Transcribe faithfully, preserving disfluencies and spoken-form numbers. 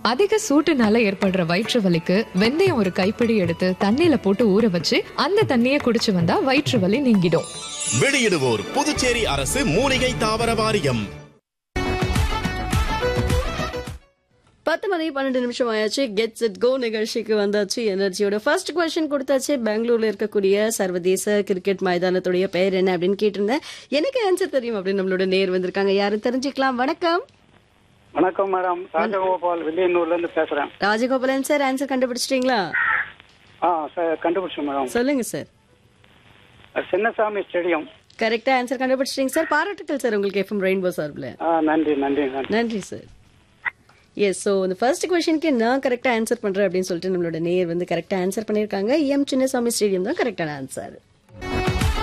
அதிக சூட்டுனால ஏற்படுற வயிற்று வலிக்கு வெந்தயம் ஒரு கைப்பிடி எடுத்து தண்ணியில போட்டு ஊற வச்சு அந்த தண்ணியை குடிச்சு வந்தா வயிற்று வலி நீங்கிடும். வெளியிடுவோர் புதுச்சேரி அரசு மூலிகை தாவர வாரியம். பத்து மணி பன்னெண்டு நிமிஷம் ஆயாச்சு. கெட்ஸ் இட் கோ நிகழ்ச்சிக்கு வந்தாச்சு. எனர்ஜியோட ஃபர்ஸ்ட் கொஸ்டின் கொடுத்தாச்சு. பெங்களூர்ல இருக்கக்கூடிய சர்வதேச கிரிக்கெட் மைதானத்துடைய பெயர் என்ன அப்படின்னு கேட்டிருந்தேன். எனக்கு ஆன்சர் தெரியும் அப்படின்னு நம்மளோட நேர் வந்திருக்காங்க. யாரும் தெரிஞ்சுக்கலாம். வணக்கம். வணக்கம் மேடம், ராஜகோபால் வில்லியனூர்ல இருந்து பேசுறேன். ராஜகோபாலன் சார், ஆன்சர் கண்டுபிடிச்சிட்டீங்களா? ஆ சார், கண்டுபிடிச்சேன் மேடம். சொல்லுங்க சார். சின்னசாமி ஸ்டேடியம். கரெக்டா ஆன்சர் கண்டுபிடிச்சிட்டீங்க சார். பாராட்டுக்கள் சார் உங்களுக்கு எஃப்எம் ரெயின்போ சார்பில். நன்றி நன்றி நன்றி சார். எஸ், ஸோ இந்த ஃபர்ஸ்ட் கொஸ்டினுக்கு நான் கரெக்டாக ஆன்சர் பண்ணுறேன் அப்படின்னு சொல்லிட்டு நம்மளோட நேர் வந்து கரெக்டாக ஆன்சர் பண்ணியிருக்காங்க. எம் சின்னசாமி ஸ்டேடியம் தான் கரெக்டான ஆன்சர்.